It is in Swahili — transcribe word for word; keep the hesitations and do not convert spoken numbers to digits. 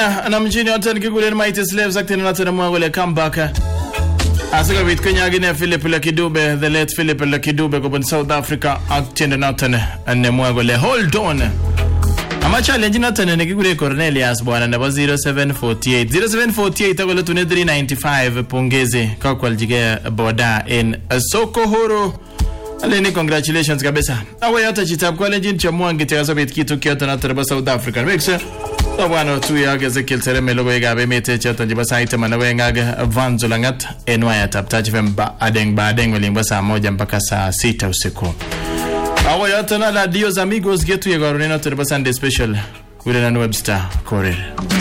Aya, na mjini yote nikigulen Mighty Slaves acting na tena mwagole comeback. Asika bit Kenya gine Philip Lakidube, the late Philip Lakidube go in South Africa acting na tena ane mwagole. Hold on. Ama challenge na tena nikigule Cornelius bwana na zero seven four eight zero seven four eight agole tune three ninety-five pongeze kwa kwaljige boda in Soko Horo. Aleni congratulations kabisa. Awe hata chitab kwa legend cha mwangi tega bit kitu kiota na tena South Africa. Make sure so bueno tu ya geze kiltere melogo igabe mete chata jiba saite manawe ngage vanzo langat enwa ya taptaji femba adeng ba adeng welimba saa moja mpaka saa sita usiku. Awa yote na la dios amigos getu ya garonena tu Sunday special kule na Webster Korir.